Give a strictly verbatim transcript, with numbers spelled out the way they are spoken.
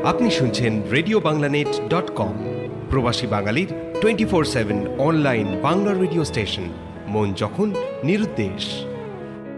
আপনি শুনছেন radio বাংলানেট dot com, প্রবাসী বাঙালির twenty four seven online Bangla radio station. মন যখন নিরুদ্দেশ।